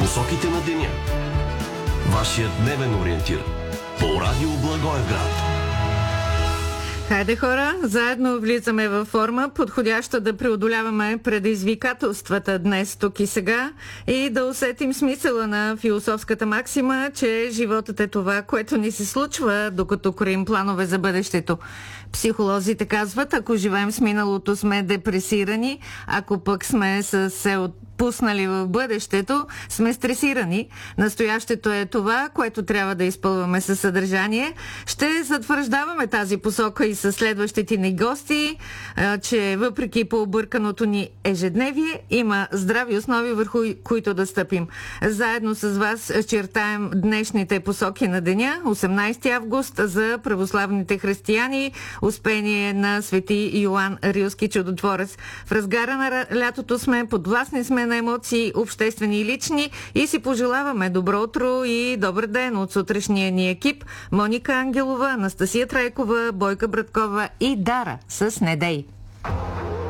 Посоките на деня. Вашият дневен ориентир по Радио Благоевград. Хайде хора, заедно влизаме във форма, подходяща да преодоляваме предизвикателствата днес, тук и сега и да усетим смисъла на философската максима, че животът е това, което ни се случва, докато кроим планове за бъдещето. Психолозите казват, ако живеем с миналото, сме депресирани, ако пък сме се отпуснали в бъдещето, сме стресирани. Настоящето е това, което трябва да изпълваме със съдържание. Ще затвърждаваме тази посока и със следващите ни гости, че въпреки пообърканото ни ежедневие, има здрави основи, върху които да стъпим. Заедно с вас чертаем днешните посоки на деня, 18 август за православните християни, Успение на свети Йоан Рилски чудотворец. В разгара на лятото сме, подвластни сме на емоции, обществени и лични, и си пожелаваме добро утро и добър ден от сутрешния ни екип: Моника Ангелова, Анастасия Трайкова, Бойка Браткова и Дара с Недей.